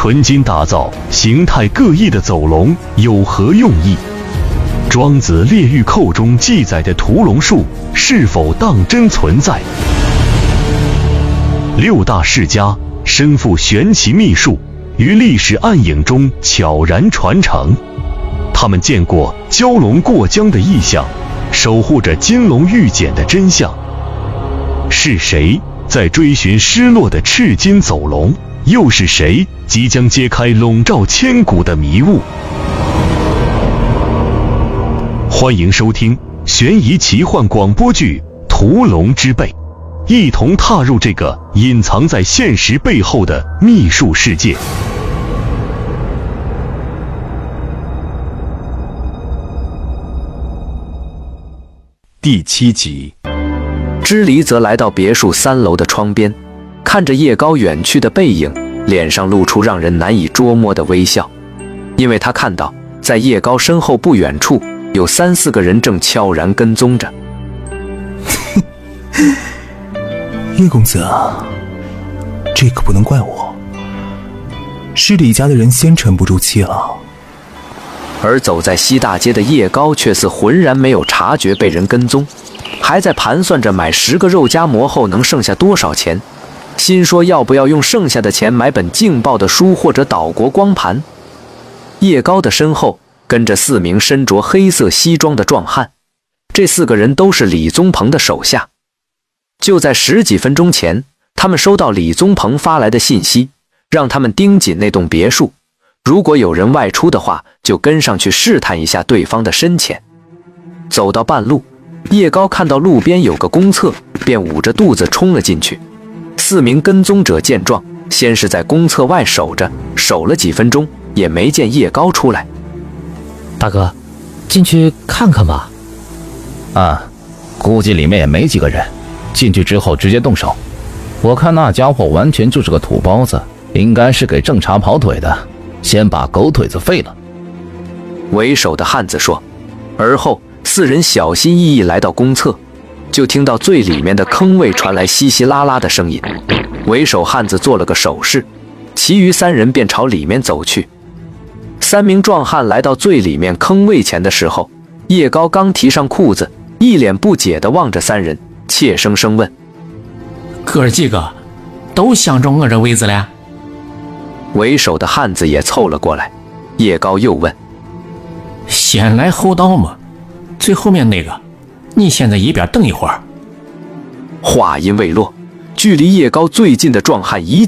纯金打造、形态各异的走龙有何用意？庄子《列御寇》中记载的屠龙术是否当真存在？六大世家身负玄奇秘术，于历史暗影中悄然传承。他们见过蛟龙过江的异象，守护着金龙玉简的真相。是谁在追寻失落的赤金走龙？又是谁即将揭开笼罩千古的迷雾？欢迎收听悬疑奇幻广播剧《屠龙之辈》，一同踏入这个隐藏在现实背后的秘术世界。 第7集， 支离则来到别墅3楼的窗边，看着叶高远去的背影，脸上露出让人难以捉摸的微笑，因为他看到在叶高身后不远处有3、4个人正悄然跟踪着。 叶公子啊，这可不能怪我，是李家的人先沉不住气了。 而走在西大街的叶高却似浑然没有察觉被人跟踪，还在盘算着买10个肉夹馍后能剩下多少钱，心说要不要用剩下的钱买本劲爆的书或者岛国光盘。叶高的身后跟着4名身着黑色西装的壮汉，这4个人都是李宗鹏的手下。就在10几分钟前，他们收到李宗鹏发来的信息，让他们盯紧那栋别墅，如果有人外出的话，就跟上去试探一下对方的深浅。走到半路，叶高看到路边有个公厕，便捂着肚子冲了进去。4名跟踪者见状，先是在公厕外守着，守了几分钟也没见叶高出来。 大哥，进去看看吧。 啊，估计里面也没几个人，进去之后直接动手。我看那家伙完全就是个土包子，应该是给正茶跑腿的，先把狗腿子废了。 为首的汉子说，而后4人小心翼翼来到公厕，就听到最里面的坑位传来稀稀拉拉的声音。为首汉子做了个手势，其余3人便朝里面走去。3名壮汉来到最里面坑位前的时候，叶高刚提上裤子，一脸不解地望着3人，怯生生问： 哥儿几个都相中我这位子了？ 为首的汉子也凑了过来。叶高又问： 先来后到嘛，最后面那个你现在一边等一会儿。 话音未落，距离叶高最近的壮汉一